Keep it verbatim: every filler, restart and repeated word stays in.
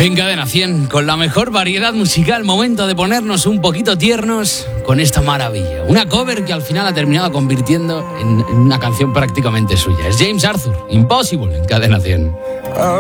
En Cadena cien, con la mejor variedad musical, momento de ponernos un poquito tiernos con esta maravilla. Una cover que al final ha terminado convirtiendo en, en una canción prácticamente suya. Es James Arthur, Impossible, en Cadena cien.